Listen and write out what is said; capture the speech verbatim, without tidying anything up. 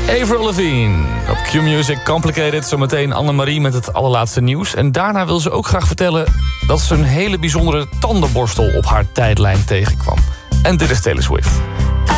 Avril Lavigne op Q-Music Complicated. Zometeen Annemarie met het allerlaatste nieuws. En daarna wil ze ook graag vertellen dat ze een hele bijzondere tandenborstel op haar tijdlijn tegenkwam. En dit is Taylor Swift.